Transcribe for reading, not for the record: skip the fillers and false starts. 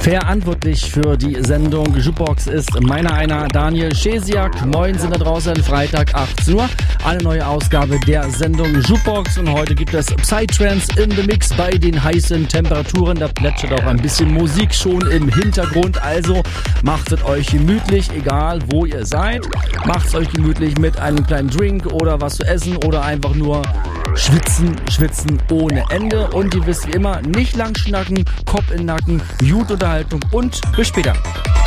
Verantwortlich für die Sendung Jukebox ist einer Daniel Schesiak. Moin, sind da draußen, Freitag 18 Uhr. Eine neue Ausgabe der Sendung Jukebox und heute gibt es Psytrance in the Mix bei den heißen Temperaturen. Da plätschert auch ein bisschen Musik schon im Hintergrund, also macht es euch gemütlich, egal wo ihr seid. Macht es euch gemütlich mit einem kleinen Drink oder was zu essen oder einfach nur schwitzen ohne Ende. Und ihr wisst wie immer, nicht lang schnacken, Kopf in den Nacken, gute Unterhaltung und bis später.